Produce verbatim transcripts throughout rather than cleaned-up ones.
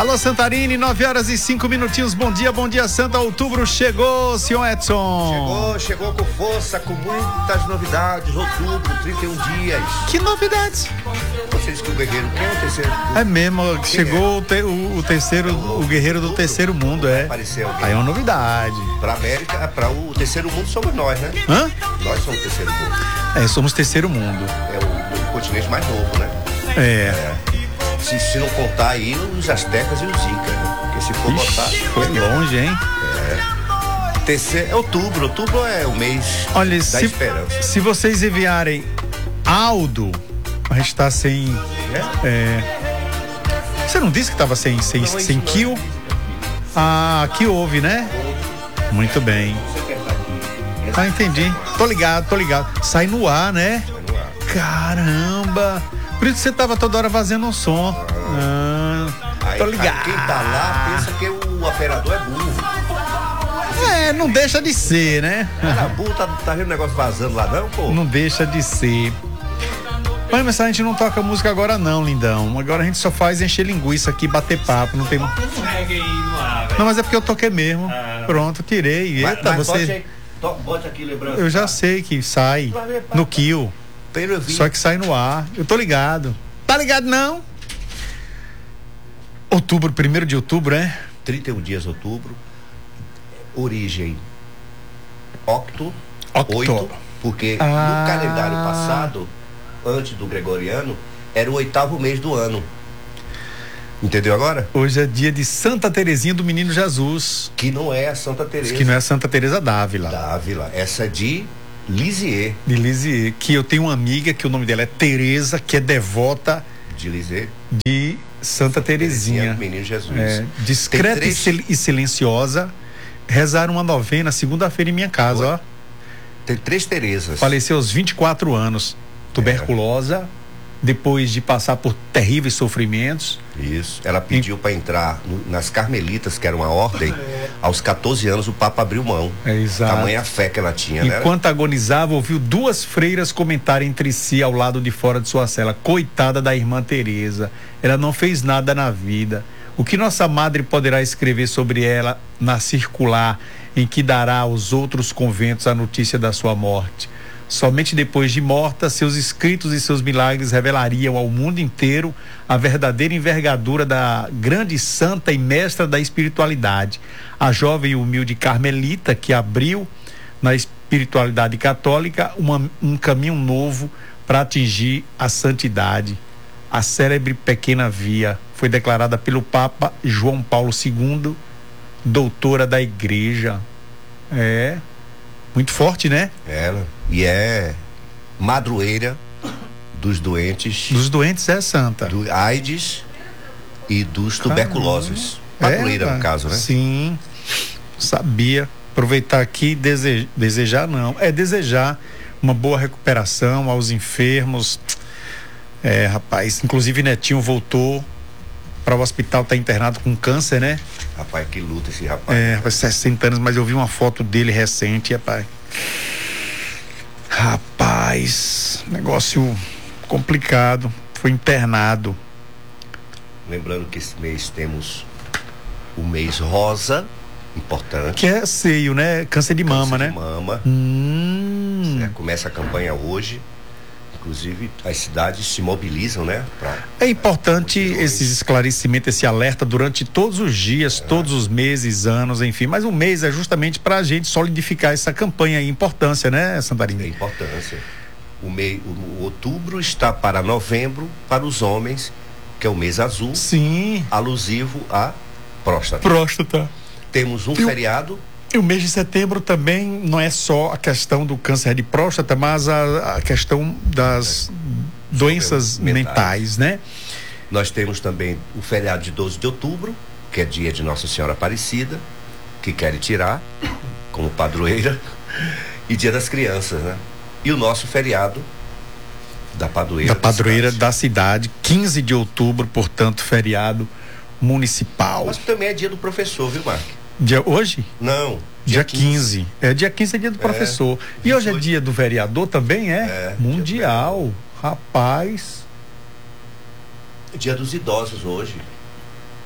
Alô, Santarine, nove horas e cinco minutinhos. Bom dia, bom dia, Santa. Outubro chegou, senhor Edson. Chegou, chegou com força, com muitas novidades. Outubro, trinta e um dias. Que novidades? Vocês que o guerreiro quem é o terceiro? É mesmo, chegou é? o, te, o, o terceiro, é o, o guerreiro do terceiro mundo, é. Apareceu alguém. Aí é uma novidade. Pra América, pra o terceiro mundo somos nós, né? Hã? Nós somos o terceiro mundo. É, somos terceiro mundo. É o, o continente mais novo, né? É. é. Se, se não contar aí os astecas e os incas, né? Porque se for Ixi, botar... foi longe, hein? É. Terceiro, é outubro, outubro é o mês Olha, da se, esperança. Se vocês enviarem Aldo, a gente tá sem... É? É, você não disse que tava sem, sem, não, sem kill? Ah, aqui houve, né? Muito bem. Ah, entendi. Tô ligado, tô ligado. Sai no ar, né? Sai no ar. Caramba! Por isso que você tava toda hora fazendo um som. Ah, aí, tô ligado. Aí quem tá lá pensa que o operador é burro. É, não deixa de ser, né? Cara, burro, tá, tá vendo o negócio vazando lá não, pô? Não deixa de ser. Mas, mas a gente não toca música agora não, lindão. Agora a gente só faz encher linguiça aqui, bater papo, não tem... Não, mas é porque eu toquei mesmo. Ah, Pronto, tirei. Eita, mas, mas você... bote, aí, to, bote aqui, lembrando. Eu já sei que sai no kill. Só que sai no ar. Eu tô ligado. Tá ligado, não? Outubro, primeiro de outubro, é? trinta e um dias de outubro. Origem octo, Octo. oito, porque ah. no calendário passado, antes do gregoriano, era o oitavo mês do ano. Entendeu agora? Hoje é dia de Santa Terezinha do Menino Jesus. Que não é a Santa Teresa. Que não é a Santa Teresa d'Ávila. D'Ávila. Essa é de Lisieux. De Lisieux. Que eu tenho uma amiga que o nome dela é Teresa, que é devota de Lisieux. De Santa, Santa Terezinha. Terezinha do Menino Jesus. É, discreta três... e silenciosa. Rezaram uma novena segunda-feira em minha casa, Oi. ó. Tem três Teresas. Faleceu aos vinte e quatro anos. Tuberculosa. É. Depois de passar por terríveis sofrimentos. Isso. Ela pediu em... para entrar no, nas Carmelitas, que era uma ordem. É. Aos catorze anos, o Papa abriu mão. É, exato. Tamanha fé que ela tinha, né? Enquanto agonizava, ouviu duas freiras comentarem entre si ao lado de fora de sua cela. Coitada da irmã Teresa. Ela não fez nada na vida. O que nossa madre poderá escrever sobre ela na circular em que dará aos outros conventos a notícia da sua morte? Somente depois de morta, seus escritos e seus milagres revelariam ao mundo inteiro a verdadeira envergadura da grande santa e mestra da espiritualidade. A jovem e humilde carmelita que abriu na espiritualidade católica uma, um caminho novo para atingir a santidade. A célebre Pequena Via foi declarada pelo Papa João Paulo segundo, doutora da Igreja. É... Muito forte, né? Ela. E é madroeira dos doentes. Dos doentes é santa. Do AIDS e dos tuberculosos. Caramba. Madroeira, é, no caso, né? Sim. Sabia. Aproveitar aqui e dese... desejar, não. É desejar uma boa recuperação aos enfermos. É, rapaz. Inclusive, Netinho voltou para o hospital, tá internado com câncer, né? Rapaz, que luta esse rapaz. É, rapaz, sessenta anos, mas eu vi uma foto dele recente, rapaz. Rapaz, negócio complicado. Foi internado. Lembrando que esse mês temos o mês rosa, importante. Que é seio, né? Câncer de mama, Câncer né? de mama. Hum. É, começa a campanha hoje. Inclusive, as cidades se mobilizam, né? Pra, é importante esse esclarecimento, esse alerta durante todos os dias, é. todos os meses, anos, enfim. Mas o mês é justamente para a gente solidificar essa campanha e importância, né, Santarina? É importância. O, mei, o, o outubro está para novembro, para os homens, que é o mês azul. Sim. Alusivo à próstata. Próstata. Temos um e feriado. E o mês de setembro também não é só a questão do câncer de próstata, mas a, a questão das é. doenças mentais. mentais, né? Nós temos também o feriado de doze de outubro, que é dia de Nossa Senhora Aparecida, que querem tirar como padroeira, e dia das crianças, né? E o nosso feriado da padroeira da padroeira da cidade, da cidade quinze de outubro, portanto, feriado municipal. Mas também é dia do professor, viu, Marco? Dia hoje? Não. Dia quinze. É, dia quinze é dia do é, professor. E hoje é dia do vereador também, é? é Mundial. Rapaz. Dia dos idosos hoje.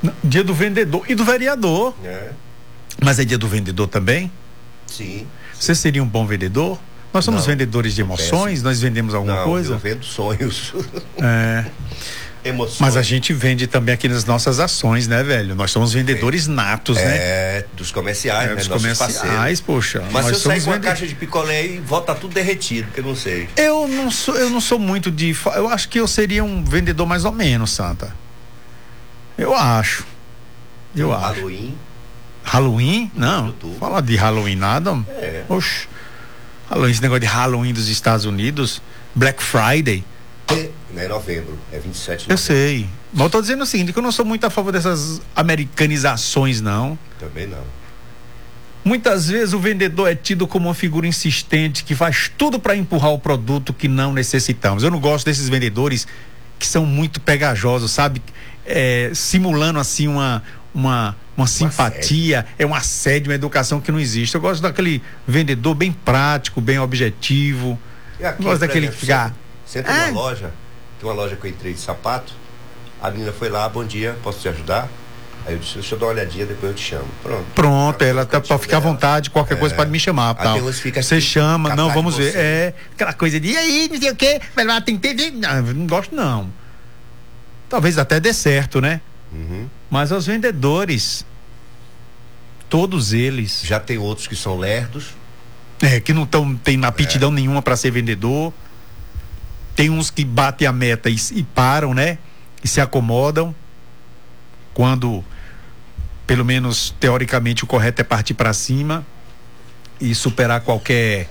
Dia do vendedor e do vereador. É. Mas é dia do vendedor também? Sim. Você seria um bom vendedor? Nós somos Não, vendedores de emoções, péssimo. Nós vendemos alguma Não, coisa? eu vendo sonhos. É. Emoções. Mas a gente vende também aqui nas nossas ações, né, velho? Nós somos vendedores natos, é, né? É, dos comerciais, É, né? dos Nossos comerciais, parceiros. poxa. Mas se nós eu sair somos com uma vende... caixa de picolé e volta tudo derretido, que eu não sei. Eu não sou, eu não sou muito de. Eu acho que eu seria um vendedor mais ou menos, Santa. Eu acho. Eu um acho. Halloween. Halloween? Não. Fala de Halloween nada. É. Oxe. Halloween, esse negócio de Halloween dos Estados Unidos. Black Friday. É, não é novembro, é vinte e sete de novembro. Eu sei. Mas eu tô dizendo o seguinte, que eu não sou muito a favor dessas americanizações, não. Também não. Muitas vezes o vendedor é tido como uma figura insistente que faz tudo para empurrar o produto que não necessitamos. Eu não gosto desses vendedores que são muito pegajosos, sabe? É, simulando assim uma, uma, uma simpatia, assédio. É um assédio, uma educação que não existe. Eu gosto daquele vendedor bem prático, bem objetivo. E aqui, eu gosto daquele exemplo, que fica... Você entra é. numa loja, tem uma loja que eu entrei de sapato, a menina foi lá, bom dia, posso te ajudar? Aí eu disse, deixa eu dar uma olhadinha, depois eu te chamo. Pronto. Pronto, ela tá pra ficar à vontade, qualquer é. coisa pode me chamar. Tal. Você chama, não, vamos ver. É aquela coisa de, e aí, não sei o quê, tem que ter. Não, não gosto não. Talvez até dê certo, né? Uhum. Mas os vendedores, todos eles. Já tem outros que são lerdos. É, que não tão, tem aptidão é. nenhuma para ser vendedor. Tem uns que batem a meta e, e param, né? E se acomodam. Quando, pelo menos teoricamente, o correto é partir para cima e superar qualquer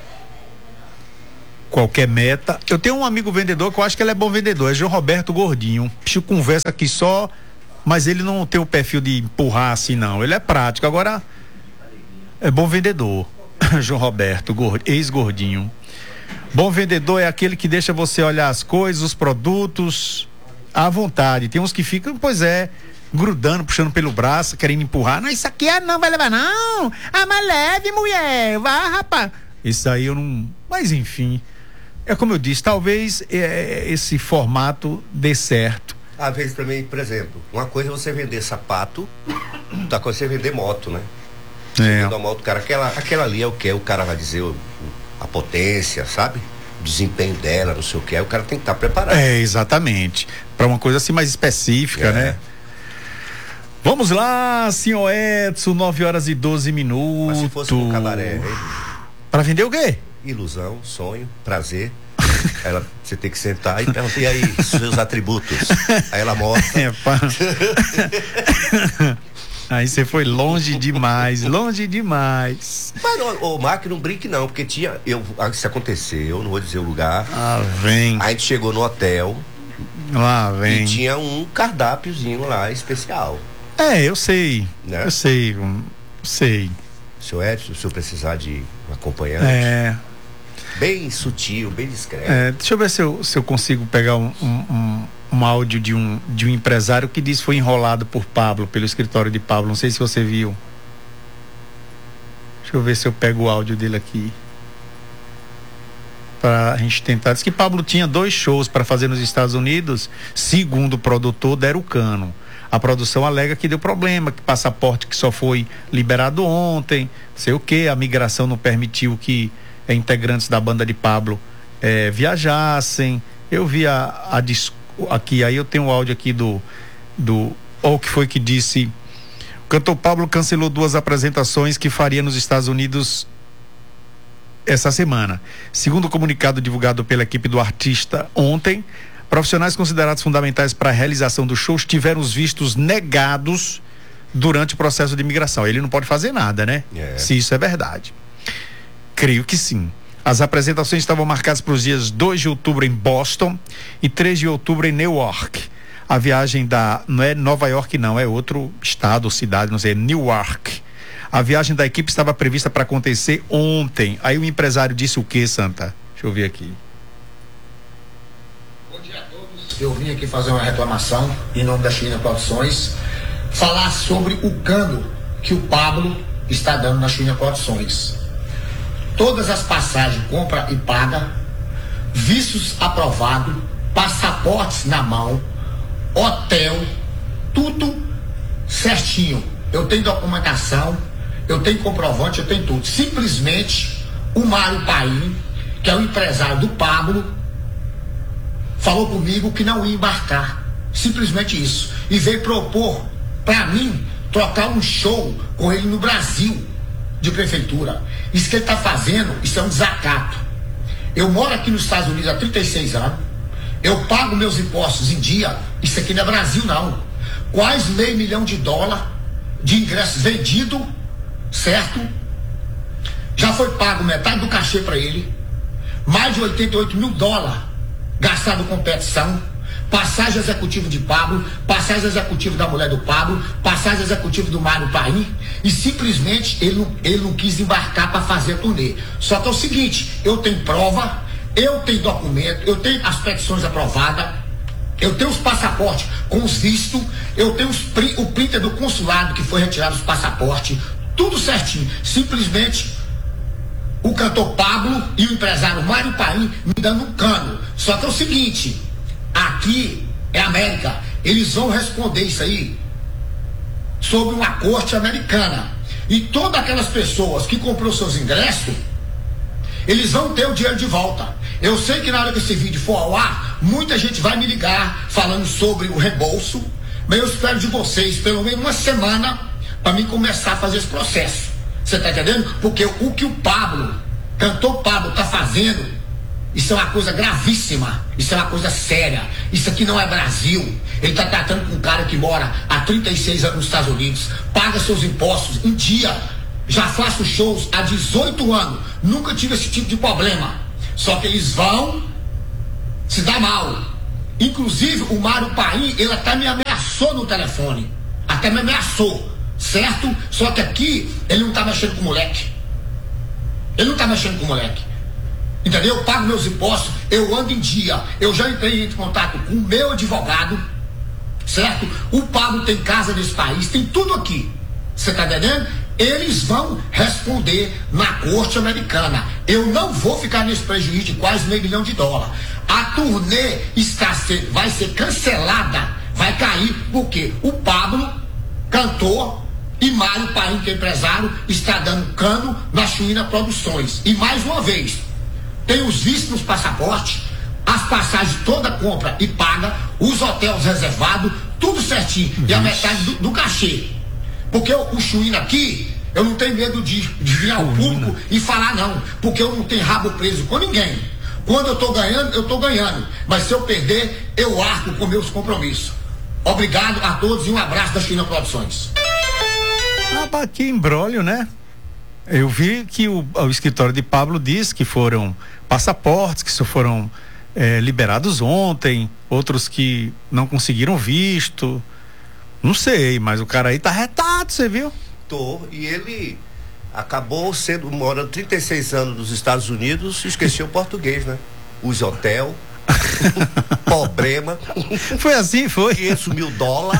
qualquer meta. Eu tenho um amigo vendedor que eu acho que ele é bom vendedor, é João Roberto Gordinho. Bicho conversa aqui só, mas ele não tem o perfil de empurrar assim, não. Ele é prático. Agora, é bom vendedor. João Roberto, ex-gordinho. Bom vendedor é aquele que deixa você olhar as coisas, os produtos à vontade. Tem uns que ficam, pois é, grudando, puxando pelo braço, querendo empurrar. Não, isso aqui é, não vai levar, não. Ah, mas leve, mulher. Vá, rapaz. Isso aí eu não. Mas enfim. É como eu disse, talvez é, esse formato dê certo. Às vezes também, por exemplo, uma coisa é você vender sapato, outra coisa é você vender moto, né? É. Uma moto, cara, aquela, aquela ali é o que? O cara vai dizer o, a potência, sabe? O desempenho dela, não sei o que. O cara tem que estar preparado. É, exatamente. Para uma coisa assim mais específica, é. né? Vamos lá, senhor Edson, nove horas e doze minutos. Mas se fosse um cabaré, hein? Para vender o quê? Ilusão, sonho, prazer. Ela, você tem que sentar e perguntar, e aí, seus atributos? Aí ela mostra. É, pá. Aí você foi longe demais, longe demais. Mas o Mark não brinque não, porque tinha, eu, isso aconteceu, não vou dizer o lugar. Ah, vem. A gente chegou no hotel. Lá vem. E tinha um cardápiozinho lá especial. É, eu sei, né? eu sei, eu sei. Seu Edson, se eu precisar de um acompanhante. É. Bem sutil, bem discreto. É, deixa eu ver se eu, se eu consigo pegar um, um, um, um áudio de um, de um empresário que disse que foi enrolado por Pablo, pelo escritório de Pablo. Não sei se você viu. Deixa eu ver se eu pego o áudio dele aqui. Pra gente tentar. Diz que Pablo tinha dois shows para fazer nos Estados Unidos. Segundo o produtor, deram o cano. A produção alega que deu problema, que passaporte que só foi liberado ontem, não sei o que, a migração não permitiu que é, integrantes da banda de Pablo é, viajassem. Eu vi a, a aqui, aí eu tenho o áudio aqui do do ou que foi que disse: o cantor Pablo cancelou duas apresentações que faria nos Estados Unidos essa semana. Segundo o comunicado divulgado pela equipe do artista ontem, profissionais considerados fundamentais para a realização dos shows tiveram os vistos negados durante o processo de imigração. Ele não pode fazer nada, né? É. Se isso é verdade. Creio que sim. As apresentações estavam marcadas para os dias dois de outubro em Boston e três de outubro em Newark. A viagem da... não é Nova York não, é outro estado ou cidade, não sei, é Newark. A viagem da equipe estava prevista para acontecer ontem. Aí o empresário disse o quê, Santa? Deixa eu ver aqui. Eu vim aqui fazer uma reclamação em nome da China Produções, falar sobre o cano que o Pablo está dando na China Produções. Todas as passagens, compra e paga, vistos aprovados, passaportes na mão, hotel, tudo certinho. Eu tenho documentação, eu tenho comprovante, eu tenho tudo. Simplesmente o Mário Paim, que é o empresário do Pablo, falou comigo que não ia embarcar. Simplesmente isso. E veio propor para mim trocar um show com ele no Brasil, de prefeitura. Isso que ele está fazendo, isso é um desacato. Eu moro aqui nos Estados Unidos há trinta e seis anos. Eu pago meus impostos em dia. Isso aqui não é Brasil, não. Quase meio milhão de dólar de ingressos vendidos, certo? Já foi pago metade do cachê para ele. Mais de oitenta e oito mil dólares gastado com competição. Passagem executiva de Pablo, passagem executiva da mulher do Pablo, passagem executiva do Mário Paim, e simplesmente ele não, ele não quis embarcar para fazer a turnê. Só que é o seguinte, eu tenho prova, eu tenho documento, eu tenho as petições aprovadas, eu tenho os passaportes com os vistos, eu tenho os, o printer do consulado que foi retirado os passaportes, tudo certinho. Simplesmente o cantor Pablo e o empresário Mário Paim me dando um cano. Só que é o seguinte, aqui é América, eles vão responder isso aí sobre uma corte americana, e todas aquelas pessoas que comprou seus ingressos, eles vão ter o dinheiro de volta. Eu sei que na hora que esse vídeo for ao ar, muita gente vai me ligar falando sobre o reembolso, mas eu espero de vocês pelo menos uma semana para mim começar a fazer esse processo. Você tá entendendo? Porque o que o Pablo, cantor Pablo, tá fazendo, isso é uma coisa gravíssima, isso é uma coisa séria, isso aqui não é Brasil. Ele está tratando com um cara que mora há trinta e seis anos nos Estados Unidos, paga seus impostos em dia, já faço shows há dezoito anos, nunca tive esse tipo de problema. Só que eles vão se dar mal. Inclusive o Mário Paim, ele até me ameaçou no telefone, até me ameaçou, certo? Só que aqui ele não está mexendo com o moleque, ele não está mexendo com o moleque. Entendeu? Eu pago meus impostos, eu ando em dia, eu já entrei em contato com o meu advogado, certo? O Pablo tem casa nesse país, tem tudo aqui. Você tá entendendo? Eles vão responder na corte americana. Eu não vou ficar nesse prejuízo de quase meio milhão de dólares. A turnê está ser, vai ser cancelada, vai cair, porque o Pablo, cantor, e Mário Paim, que é empresário, está dando cano na Chuína Produções. E mais uma vez, tem os vistos nos passaportes, as passagens toda compra e paga, os hotéis reservados, tudo certinho. Vixe. E a metade do, do cachê. Porque o, o Chuína aqui, eu não tenho medo de, de vir ao público e falar não, porque eu não tenho rabo preso com ninguém. Quando eu tô ganhando, eu tô ganhando. Mas se eu perder, eu arco com meus compromissos. Obrigado a todos e um abraço da Chuína Produções. Ah, que imbróglio, né? Eu vi que o, o escritório de Pablo diz que foram passaportes que só foram é, liberados ontem, outros que não conseguiram visto. Não sei, mas o cara aí tá retado, você viu? Tô, e ele acabou sendo, morando trinta e seis anos nos Estados Unidos e esqueceu o português, né? Os hotel, problema. Foi assim, foi? quinhentos mil dólares.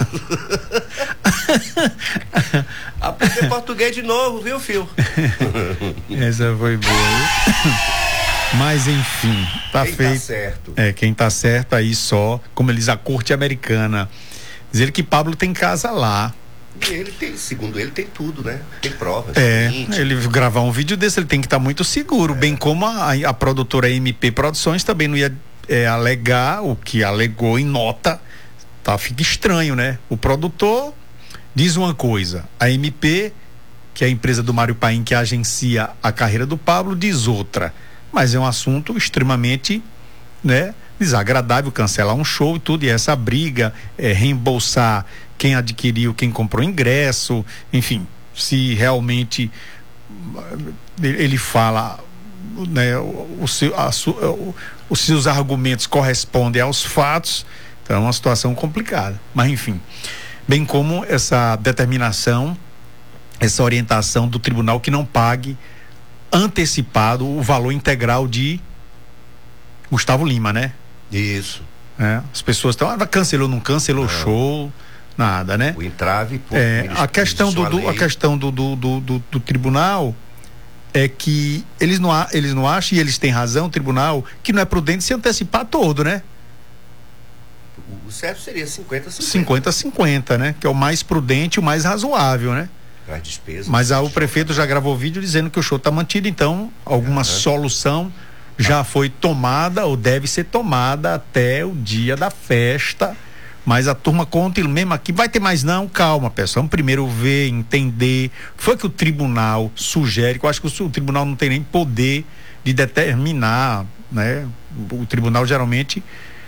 Aprender português de novo, viu, filho? Essa foi boa. Mas enfim, tá quem feito. Tá certo. É, quem tá certo aí só, como eles, a corte americana. Dizer que Pablo tem casa lá. E ele tem, segundo ele, tem tudo, né? Tem provas. É, ele gravar um vídeo desse, ele tem que estar tá muito seguro, é. Bem como a, a produtora M P Produções também não ia é, alegar o que alegou em nota. Tá, fica estranho, né? O produtor diz uma coisa, a M P, que é a empresa do Mário Paim que agencia a carreira do Pablo, diz outra. Mas é um assunto extremamente, né, desagradável, cancelar um show e tudo, e essa briga, é, reembolsar quem adquiriu, quem comprou ingresso, enfim, se realmente ele fala, né, o, o seu, a, o, os seus argumentos correspondem aos fatos, então é uma situação complicada, mas enfim, bem como essa determinação, essa orientação do tribunal que não pague antecipado o valor integral de Gustavo Lima, né? Isso. É, as pessoas estão, ah, cancelou, não cancelou o show, nada, né? O entrave. Pô, é, a questão do, do a questão do do, do, do do tribunal é que eles não eles não acham, e eles têm razão, o tribunal, que não é prudente se antecipar todo, né? O certo seria cinquenta a cinquenta. cinquenta a cinquenta, né? Que é o mais prudente e o mais razoável, né? Para despesas. Mas ah, o prefeito já gravou vídeo dizendo que o show está mantido, então alguma uhum. solução já foi tomada ou deve ser tomada até o dia da festa. Mas a turma conta mesmo aqui, vai ter mais não, calma, pessoal, vamos primeiro ver, entender, foi que o tribunal sugere, que eu acho que o, o tribunal não tem nem poder de determinar, né? O, o tribunal geralmente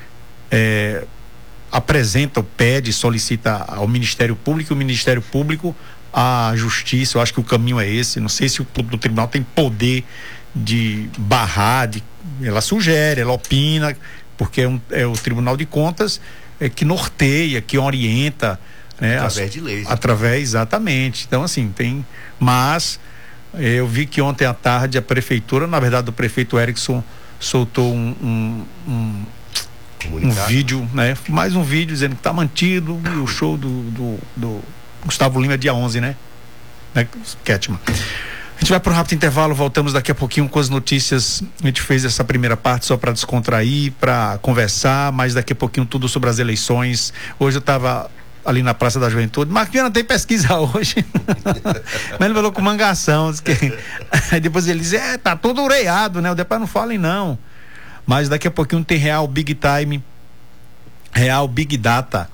é, apresenta, pede, solicita ao Ministério Público, e o Ministério Público à Justiça, eu acho que o caminho é esse, não sei se o, o tribunal tem poder de barrar, de, ela sugere, ela opina, porque é, um, é o Tribunal de Contas é, que norteia, que orienta, né, através as, de leis. Através, exatamente. Então, assim, tem. Mas eu vi que ontem à tarde a prefeitura, na verdade, o prefeito Erickson soltou um, um, um, um vídeo, né? Mais um vídeo dizendo que está mantido e o show do, do, do Gustavo Lima é dia onze, né? né? Ketman. A gente vai para um rápido intervalo, voltamos daqui a pouquinho com as notícias. A gente fez essa primeira parte só para descontrair, para conversar, mas daqui a pouquinho tudo sobre as eleições. Hoje eu estava ali na Praça da Juventude. Marcos Viana tem pesquisa hoje. Mas ele falou com mangação. Disse que... Aí depois ele disse, é, tá todo ureado, né? O depois não falem não. Mas daqui a pouquinho tem Real Big Time, Real Big Data.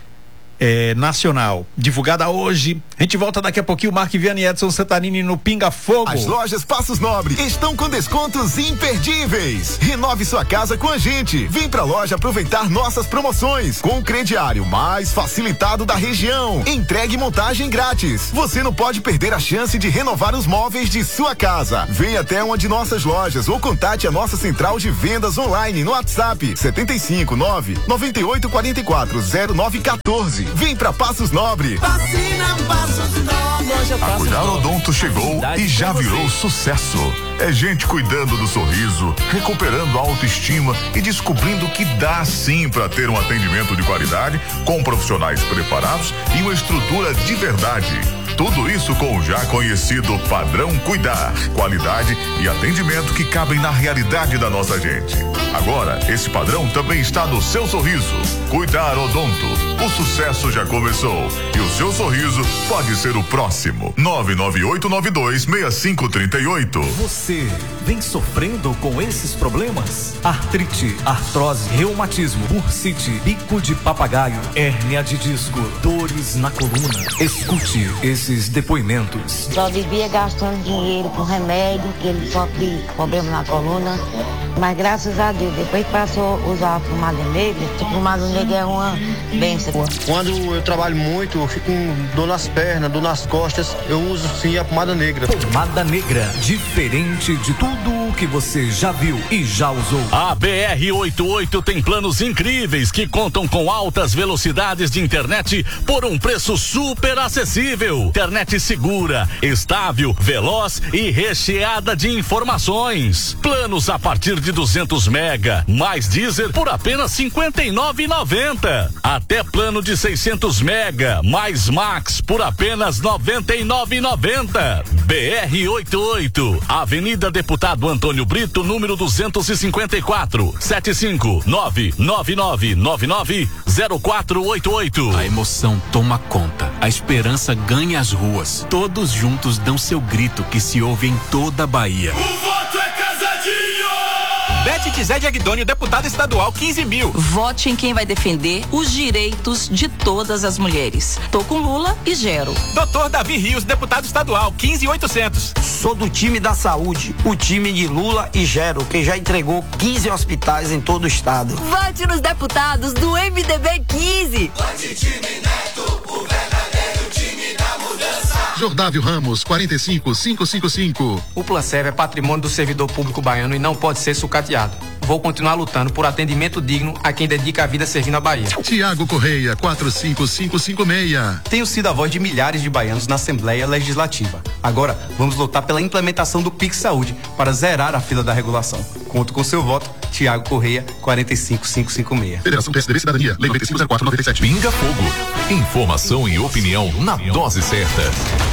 É, nacional, divulgada hoje. A gente volta daqui a pouquinho. Mark Viana e Edson Santarini no Pinga Fogo. As lojas Passos Nobre estão com descontos imperdíveis. Renove sua casa com a gente. Vem pra loja aproveitar nossas promoções com o crediário mais facilitado da região. Entregue e montagem grátis. Você não pode perder a chance de renovar os móveis de sua casa. Venha até uma de nossas lojas ou contate a nossa central de vendas online no WhatsApp setenta e cinco, nove, noventa e oito, quarenta e quatro, zero nove, quatorze. Vem pra Passos Nobre. Vacina Passos Nobre. A Cuidar Odonto chegou e já virou sucesso. É gente cuidando do sorriso, recuperando a autoestima e descobrindo que dá sim pra ter um atendimento de qualidade com profissionais preparados e uma estrutura de verdade. Tudo isso com o já conhecido padrão Cuidar, qualidade e atendimento que cabem na realidade da nossa gente. Agora, esse padrão também está no seu sorriso. Cuidar Odonto. O sucesso já começou e o seu sorriso pode ser o próximo. nove nove oito nove dois, seis cinco três oito. Você vem sofrendo com esses problemas? Artrite, artrose, reumatismo, bursite, bico de papagaio, hérnia de disco, dores na coluna. Escute esses depoimentos. Só vivia gastando dinheiro com remédio, que ele sofre problema na coluna. Mas graças a Deus, depois que passou a usar a pomada negra, a pomada negra é uma benção. Quando eu trabalho muito, eu fico com dor nas pernas, dor nas costas, eu uso sim a pomada negra. Pomada negra, diferente de tudo o que você já viu e já usou. A B R oitenta e oito tem planos incríveis que contam com altas velocidades de internet por um preço super acessível. Internet segura, estável, veloz e recheada de informações. Planos a partir de duzentos mega, mais Deezer por apenas cinquenta e nove reais e noventa centavos. Até plano de seiscentos mega, mais Max por apenas noventa e nove reais e noventa centavos. B R oitenta e oito, Avenida Deputado Antônio Brito, número duzentos e cinquenta e quatro, sete cinco nove nove nove nove nove zero quatro oito oito. A emoção toma conta, a esperança ganha as ruas. Todos juntos dão seu grito que se ouve em toda a Bahia. O voto é Casadinho! Bete Tizé Agdônio, deputada estadual, quinze mil. Vote em quem vai defender os direitos de todas as mulheres. Tô com Lula e Gero. Doutor Davi Rios, deputado estadual, quinze mil e oitocentos. Sou do time da saúde, o time de Lula e Gero, que já entregou quinze hospitais em todo o estado. Vote nos deputados do M D B quinze. Vote time Neto, o verdadeiro time da mudança. Jordávio Ramos, quarenta e cinco mil quinhentos e cinquenta e cinco. O Planserv é patrimônio do servidor público baiano e não pode ser sucateado. Vou continuar lutando por atendimento digno a quem dedica a vida servindo a Bahia. Tiago Correia, quatro cinco cinco cinco seis. Tenho sido a voz de milhares de baianos na Assembleia Legislativa. Agora, vamos lutar pela implementação do Pix Saúde para zerar a fila da regulação. Conto com seu voto, Tiago Correia, quarenta e cinco mil quinhentos e cinquenta e seis. Federação P S D B Cidadania, Lei noventa e cinco zero quatro noventa e sete. Pinga Fogo. Informação e opinião na dose certa.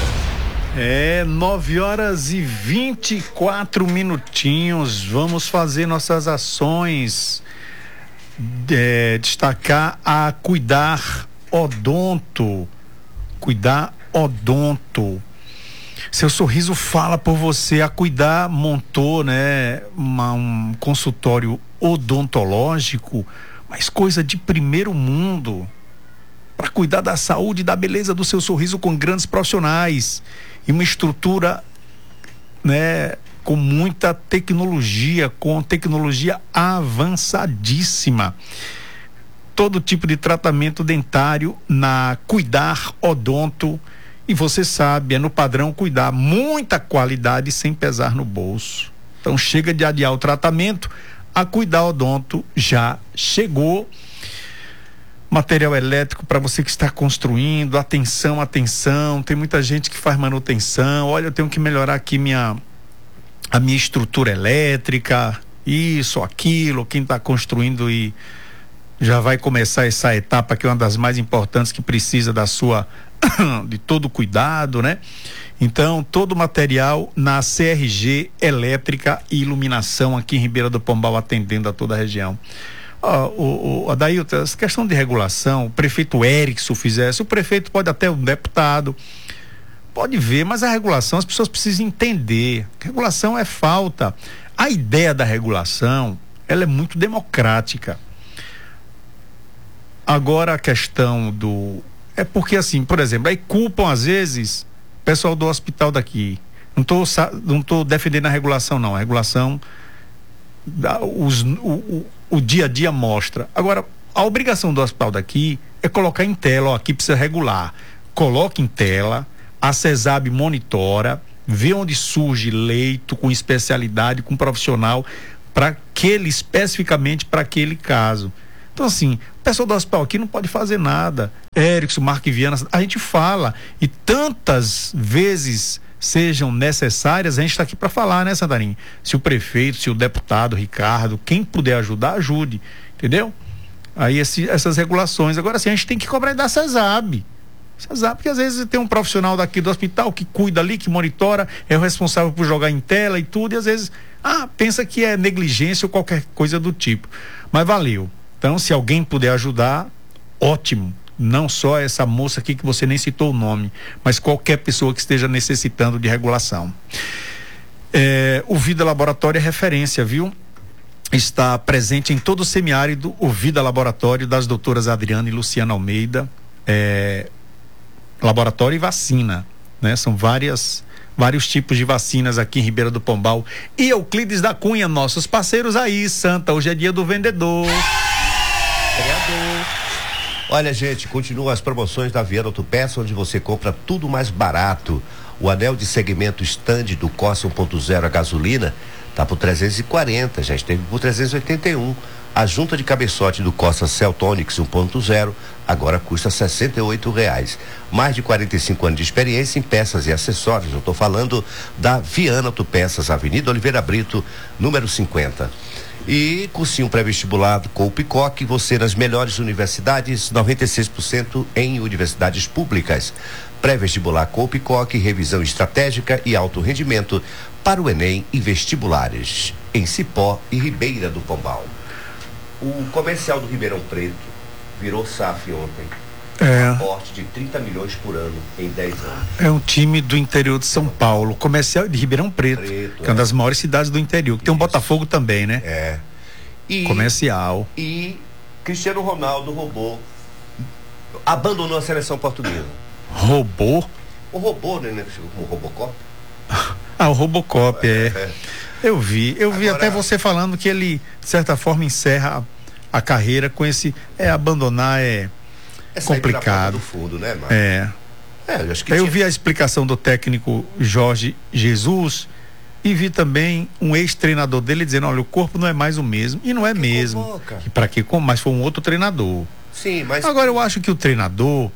É, nove horas e vinte e quatro minutinhos. Vamos fazer nossas ações é, destacar a Cuidar Odonto. Cuidar Odonto. Seu sorriso fala por você. A Cuidar montou, né, uma, um consultório odontológico, mas coisa de primeiro mundo, para cuidar da saúde e da beleza do seu sorriso, com grandes profissionais e uma estrutura, né, com muita tecnologia, com tecnologia avançadíssima. Todo tipo de tratamento dentário na Cuidar Odonto. E você sabe, é no padrão Cuidar, muita qualidade sem pesar no bolso. Então chega de adiar o tratamento, a Cuidar Odonto já chegou. Material elétrico para você que está construindo, atenção, atenção, tem muita gente que faz manutenção. Olha, eu tenho que melhorar aqui minha, a minha estrutura elétrica, isso, aquilo. Quem está construindo e já vai começar essa etapa, que é uma das mais importantes, que precisa da sua de todo cuidado, né? Então, todo o material na C R G Elétrica e Iluminação, aqui em Ribeira do Pombal, atendendo a toda a região. Oh, o, o Adailton, essa questão de regulação, o prefeito Erickson fizesse, o prefeito pode até, um deputado pode ver, mas a regulação as pessoas precisam entender. Regulação é falta. A ideia da regulação, ela é muito democrática. Agora a questão do é porque, assim, por exemplo, aí culpam às vezes o pessoal do hospital daqui. Não estou não tô defendendo a regulação, não. A regulação, os, o, o, o dia a dia mostra. Agora, a obrigação do hospital daqui é colocar em tela, ó, aqui precisa regular. Coloca em tela, a CESAB monitora, vê onde surge leito com especialidade, com profissional, para aquele, especificamente para aquele caso. Então, assim, o pessoal do hospital aqui não pode fazer nada. Erickson, Marco e Viana, a gente fala, e tantas vezes sejam necessárias, a gente está aqui para falar, né, Santarim? Se o prefeito, se o deputado, Ricardo, quem puder ajudar, ajude, entendeu? Aí esse, essas regulações. Agora, assim, a gente tem que cobrar da CESAB. CESAB, porque às vezes tem um profissional daqui do hospital que cuida ali, que monitora, é o responsável por jogar em tela e tudo, e às vezes, ah, pensa que é negligência ou qualquer coisa do tipo. Mas valeu. Então, se alguém puder ajudar, ótimo. Não só essa moça aqui que você nem citou o nome, mas qualquer pessoa que esteja necessitando de regulação. É, o Vida Laboratório é referência, viu? Está presente em todo o semiárido o Vida Laboratório das doutoras Adriana e Luciana Almeida. É, laboratório e vacina, né? São várias... vários tipos de vacinas aqui em Ribeira do Pombal. E Euclides da Cunha, nossos parceiros aí, Santa, hoje é dia do vendedor. Vereador. Olha, gente, continuam as promoções da Viana Autopeças, onde você compra tudo mais barato. O anel de segmento stand do Corsa um ponto zero a gasolina tá por trezentos e quarenta, já esteve por trezentos e oitenta e um. A junta de cabeçote do Corsa Celtonics um ponto zero agora custa sessenta e oito reais. Mais de quarenta e cinco anos de experiência em peças e acessórios. Eu estou falando da Viana Autopeças, Avenida Oliveira Brito, número cinquenta. E cursinho pré-vestibulado com o Picoque, você nas melhores universidades, noventa e seis por cento em universidades públicas. Pré-vestibular com o Picoque, revisão estratégica e alto rendimento para o Enem e vestibulares em Cipó e Ribeira do Pombal. O comercial do Ribeirão Preto virou S A F ontem. É. Um aporte de trinta milhões por ano em dez anos. É um time do interior de São Paulo, comercial de Ribeirão Preto, Preto que é uma das maiores cidades do interior. Que tem um Botafogo também, né? É. E, comercial. E Cristiano Ronaldo roubou, abandonou a seleção portuguesa. Roubou? O robô, né? O Robocop. Ah, o Robocop, é. é. Eu vi, eu vi Agora, até você falando que ele, de certa forma, encerra a, a carreira com esse. É, abandonar é, é complicado. Do fundo, né, Marcos? É. é eu acho que eu tinha... vi a explicação do técnico Jorge Jesus e vi também um ex-treinador dele dizendo: olha, o corpo não é mais o mesmo. E não é que mesmo. Convoca. E para que? Mas foi um outro treinador. Sim, mas. Agora eu acho que o treinador.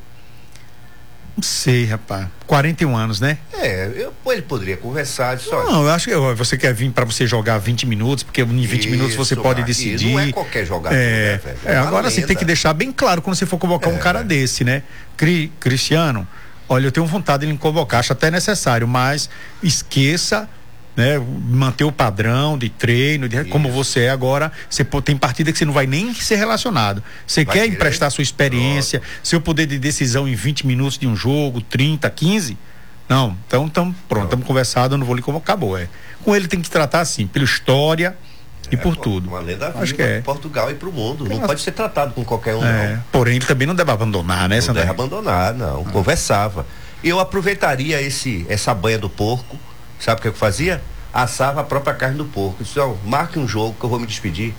Não sei, rapaz. quarenta e um anos, né? É, eu, ele poderia conversar disso. Não, eu acho que você quer vir para você jogar vinte minutos, porque em vinte Isso, minutos você pode Marquinhos, decidir. Não é qualquer jogador, é, né, velho? É, agora você tem que deixar bem claro quando você for convocar é, um cara desse, né? Cri, Cristiano, olha, eu tenho vontade de lhe convocar, acho até necessário, mas esqueça né, manter o padrão de treino, de, como você é agora. Você tem partida que você não vai nem ser relacionado. Você quer querer? Emprestar sua experiência, pronto. Seu poder de decisão em vinte minutos de um jogo, trinta, quinze. Não, então tamo, pronto, estamos conversando, eu não vou lhe como acabou. É. Com ele tem que tratar assim, pela história e é, por tudo. Uma lenda viva Acho que é. Portugal e para o mundo. Não é. Pode ser tratado com qualquer um, é. não. Porém, ele também não deve abandonar, né, Não Sandra? deve abandonar, não. Ah. Conversava. Eu aproveitaria esse, essa banha do porco. Sabe o que eu fazia? Assava a própria carne do porco. Disse, ó, marque um jogo que eu vou me despedir.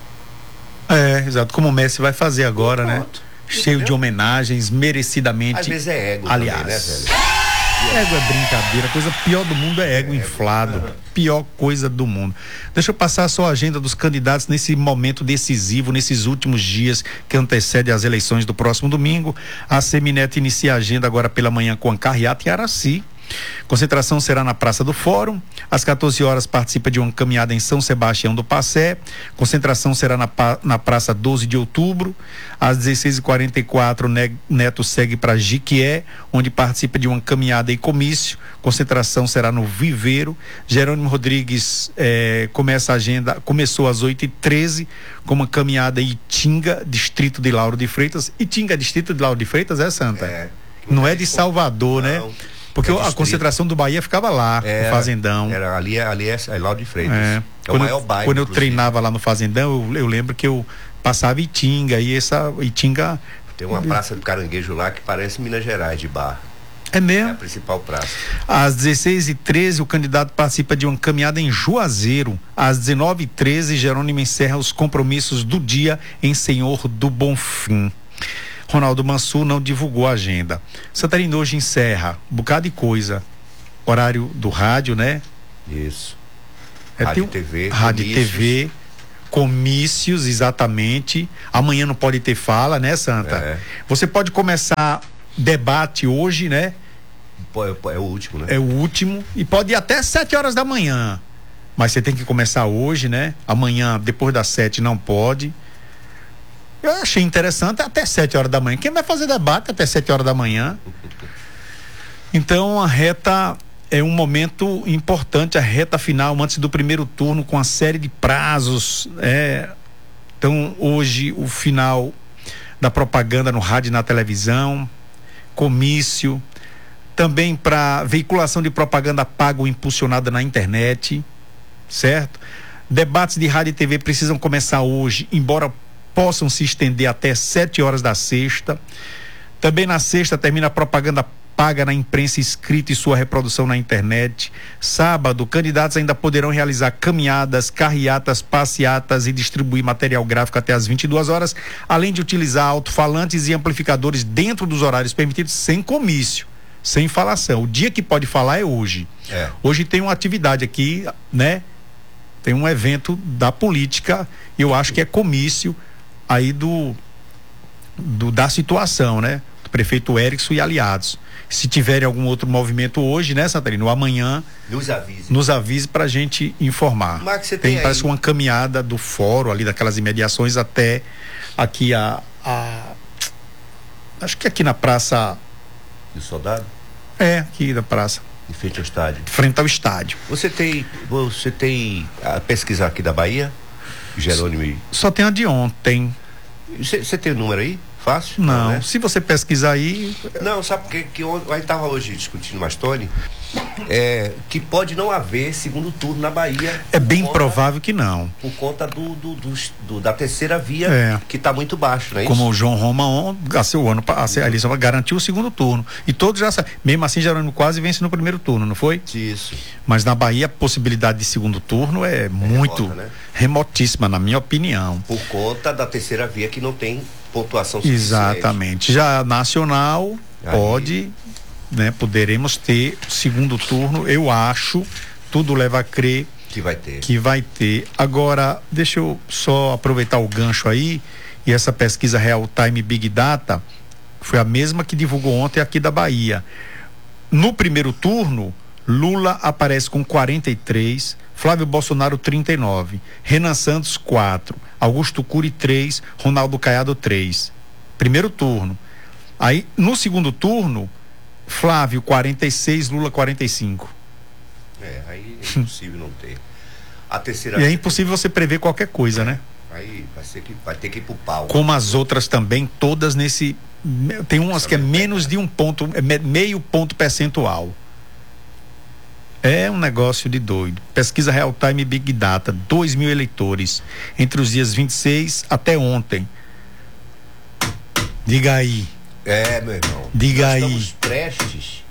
É, exato. Como o Messi vai fazer agora, né? Cheio de homenagens, merecidamente. Às vezes é ego aliás. também, né, velho? Ego é brincadeira, a coisa pior do mundo é ego inflado, pior coisa do mundo. Deixa eu passar só a agenda dos candidatos nesse momento decisivo, nesses últimos dias que antecedem as eleições do próximo domingo. A Semineto inicia a agenda agora pela manhã com a carreata em Araci. Concentração será na Praça do Fórum. Às quatorze horas participa de uma caminhada em São Sebastião do Passé. Concentração será na, na Praça doze de Outubro. Às dezesseis e quarenta e quatro, Neto segue para Jiquié, onde participa de uma caminhada e comício. Concentração será no Viveiro. Jerônimo Rodrigues eh, começa a agenda, começou às oito e treze com uma caminhada em Itinga, distrito de Lauro de Freitas. Itinga, distrito de Lauro de Freitas, é, Santa? É. Não é de Salvador, não, né? Porque é a concentração do Bahia ficava lá, era, no Fazendão. Era ali, ali é, é Lauro de Freitas. É, é quando o maior bairro. Quando eu treinava lá no Fazendão, eu, eu lembro que eu passava Itinga, e essa Itinga... Tem uma praça do Caranguejo lá que parece Minas Gerais de bar. É mesmo? É a principal praça. Às dezesseis e treze, o candidato participa de uma caminhada em Juazeiro. Às dezenove e treze, Jerônimo encerra os compromissos do dia em Senhor do Bonfim. Ronaldo Mansur não divulgou a agenda. Santarém hoje encerra um bocado de coisa. Horário do rádio, né? Isso. É, rádio um, T V. Rádio comícios. T V. Comícios, exatamente. Amanhã não pode ter fala, né, Santa? É. Você pode começar debate hoje, né? É, é o último, né? É o último. E pode ir até sete horas da manhã. Mas você tem que começar hoje, né? Amanhã, depois das sete, não pode. Eu achei interessante até sete horas da manhã. Quem vai fazer debate até sete horas da manhã? Então a reta é um momento importante, a reta final antes do primeiro turno, com a série de prazos. É... Então hoje o final da propaganda no rádio e na televisão, comício, também para veiculação de propaganda paga ou impulsionada na internet, certo? Debates de rádio e T V precisam começar hoje, embora possam se estender até sete horas da sexta. Também na sexta termina a propaganda paga na imprensa escrita e sua reprodução na internet. Sábado, candidatos ainda poderão realizar caminhadas, carreatas, passeatas e distribuir material gráfico até às vinte e duas horas, além de utilizar alto-falantes e amplificadores dentro dos horários permitidos, sem comício, sem falação. O dia que pode falar é hoje. É. Hoje tem uma atividade aqui, né? Tem um evento da política, eu acho que é comício aí do, do da situação, né? Do prefeito Erickson e aliados. Se tiverem algum outro movimento hoje, né, Santarino? Amanhã nos avise. Nos avise pra gente informar. Marcos, você tem, tem parece aí... uma caminhada do fórum ali, daquelas imediações até aqui a, a acho que aqui na praça do Soldado? É, aqui na praça. Em frente ao estádio. Frente ao estádio. Você tem, você tem a pesquisar aqui da Bahia? Jerônimo? Só tem a de ontem. Você tem o número aí? Fácil? Não, não né? Se você pesquisar aí... Não, sabe porque que ontem, a gente estava hoje discutindo mais, Tony, é, que pode não haver segundo turno na Bahia. É bem conta, provável que não. Por conta do, do, do, do da terceira via, é. que está muito baixo, não é Como isso? o João Roma ontem, a seu ano, a, a eleição garantiu o segundo turno. E todos já sabem. Mesmo assim, Jerônimo quase vence no primeiro turno, não foi? Isso. Mas na Bahia, a possibilidade de segundo turno é, é muito remota, né? remotíssima, na minha opinião. Por conta da terceira via que não tem pontuação suficiente. Exatamente. Já nacional, aí, pode, né, poderemos ter segundo turno, eu acho, tudo leva a crer que vai ter. Que vai ter. Agora, deixa eu só aproveitar o gancho aí, e essa pesquisa Real Time Big Data foi a mesma que divulgou ontem aqui da Bahia. No primeiro turno, Lula aparece com quarenta e três, Flávio Bolsonaro trinta e nove, Renan Santos quatro, Augusto Cury três, Ronaldo Caiado três. Primeiro turno. Aí no segundo turno, Flávio quarenta e seis, Lula quarenta e cinco. É, aí é impossível não ter. A terceira. E é impossível você prever qualquer coisa, né? Aí vai, ser que, vai ter que ir pro pau. Como as outras também, todas nesse. Tem umas que é menos de um ponto, é meio ponto percentual. É um negócio de doido. Pesquisa Real Time Big Data, dois mil eleitores, entre os dias vinte e seis até ontem. Diga aí. É, meu irmão. Diga nós aí. Estamos prestes.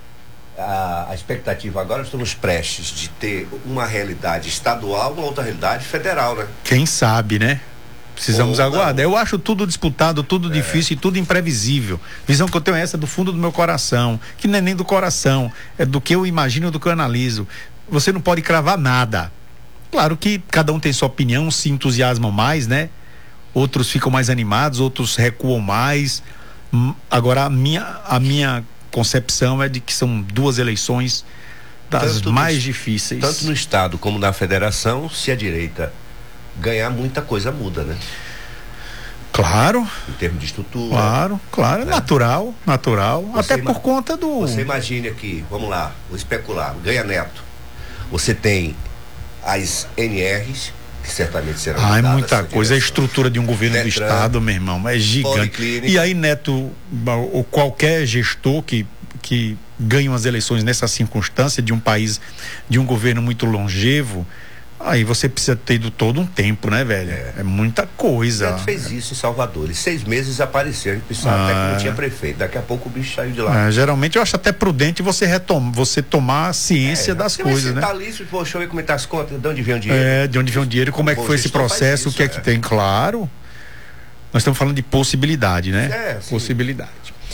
A, a expectativa agora, estamos prestes de ter uma realidade estadual, uma outra realidade federal, né? Quem sabe, né? Precisamos Ou aguardar. não. Eu acho tudo disputado, tudo É. difícil e tudo imprevisível. Visão que eu tenho é essa do fundo do meu coração, que não é nem do coração, é do que eu imagino, do que eu analiso. Você não pode cravar nada. Claro que cada um tem sua opinião, se entusiasmam mais, né? Outros ficam mais animados, outros recuam mais. Hum, Agora a minha, a minha concepção é de que são duas eleições das Tanto mais no- difíceis. Tanto no estado como na federação, se a direita ganhar, muita coisa muda, né? Claro. Em termos de estrutura. Claro, claro, é né? natural, natural. Você até ima- por conta do. Você imagine aqui, vamos lá, vou especular, ganha Neto. Você tem as N Rs, que certamente serão Ah, é mudadas muita nessa coisa. A direção. estrutura de um governo do Detran, estado, meu irmão, é gigante. Policlínica. E aí, Neto, ou qualquer gestor que, que ganhe umas eleições nessa circunstância de um país, de um governo muito longevo, aí você precisa ter ido todo um tempo, né, velho? É, muita coisa. Neto fez isso em Salvador. Em seis meses apareceu. A gente pensava Ah, até que não é. tinha prefeito. Daqui a pouco o bicho saiu de lá. É, geralmente eu acho até prudente você retomar, você tomar ciência É, das você vai coisas, né? sentar ali, se for, deixa eu ver como é que tá as contas, de onde vem o dinheiro. É, de onde vem o dinheiro, como é que Bom foi esse gestor faz processo, o isso, que é que é. tem, claro. Nós estamos falando de possibilidade, né? É, sim. Possibilidade.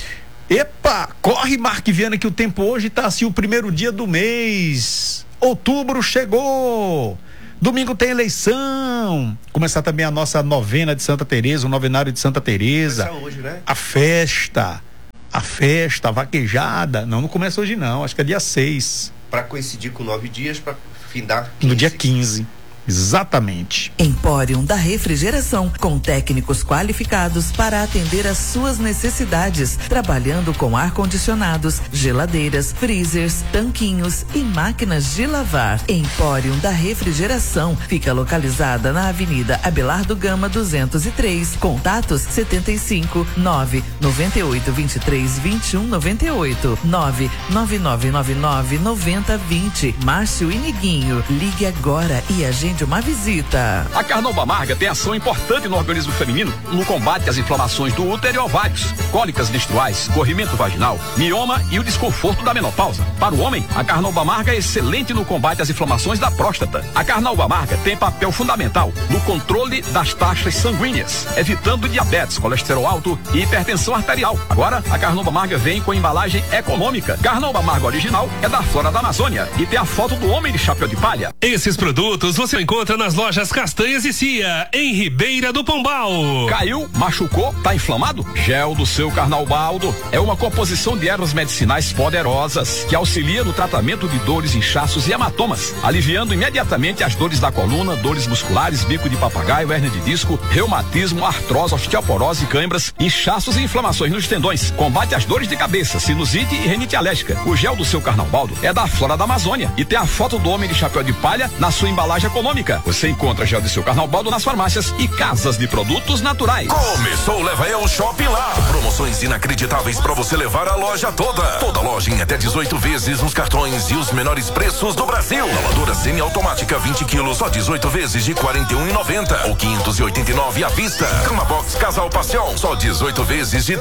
Epa, corre, Mark Viana, que o tempo hoje tá assim, o primeiro dia do mês. Outubro chegou. Domingo tem eleição. Começar também a nossa novena de Santa Teresa, o novenário de Santa Teresa. Começa hoje, né? A festa. A festa, a vaquejada. Não, não começa hoje não, acho que é dia seis. Para coincidir com nove dias, para findar No dia quinze. Exatamente. Empório da Refrigeração, com técnicos qualificados para atender às suas necessidades, trabalhando com ar-condicionados, geladeiras, freezers, tanquinhos e máquinas de lavar. Empório da Refrigeração fica localizada na Avenida Abelardo Gama duzentos e três. Contatos setenta e cinco, nove noventa e oito, vinte e três, vinte e um, noventa e oito, nove nove nove nove nove, noventa, vinte. Márcio e Niguinho, ligue agora e agende uma visita. A Carnauba Amarga tem ação importante no organismo feminino no combate às inflamações do útero e ovários, cólicas menstruais, corrimento vaginal, mioma e o desconforto da menopausa. Para o homem, a Carnauba Amarga é excelente no combate às inflamações da próstata. A Carnauba Amarga tem papel fundamental no controle das taxas sanguíneas, evitando diabetes, colesterol alto e hipertensão arterial. Agora, a Carnauba Amarga vem com embalagem econômica. Carnauba Amarga original é da Flora da Amazônia e tem a foto do homem de chapéu de palha. Esses produtos você encontra nas lojas Castanhas e Cia, em Ribeira do Pombal. Caiu, machucou, tá inflamado? Gel do seu Carnaubaldo é uma composição de ervas medicinais poderosas que auxilia no tratamento de dores, inchaços e hematomas, aliviando imediatamente as dores da coluna, dores musculares, bico de papagaio, hérnia de disco, reumatismo, artrose, osteoporose, câimbras, inchaços e inflamações nos tendões. Combate as dores de cabeça, sinusite e renite alérgica. O gel do seu Carnaubaldo é da Flora da Amazônia e tem a foto do homem de chapéu de palha na sua embalagem econômica. Você encontra gel de seu Carnaubaldo nas farmácias e casas de produtos naturais. Começou o Leva Eu Shopping lá. Promoções inacreditáveis pra você levar a loja toda. Toda loja em até dezoito vezes nos cartões e os menores preços do Brasil. Lavadora semiautomática vinte quilos, só dezoito vezes de quarenta e um e noventa ou quinhentos e oitenta e nove à vista. Cama box Casal Passion, só dezoito vezes de